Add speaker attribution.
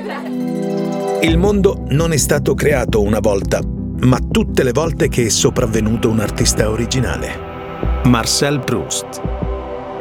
Speaker 1: Il mondo non è stato creato una volta, ma tutte le volte che è sopravvenuto un artista originale. Marcel Proust.